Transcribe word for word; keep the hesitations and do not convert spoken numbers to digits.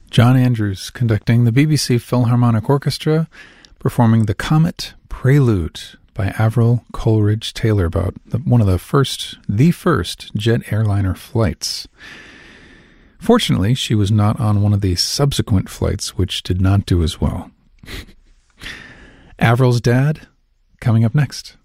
John Andrews conducting the B B C Philharmonic Orchestra, performing the Comet Prelude by Avril Coleridge Taylor, about the, one of the first, the first jet airliner flights. Fortunately, she was not on one of the subsequent flights, which did not do as well. Avril's dad, coming up next.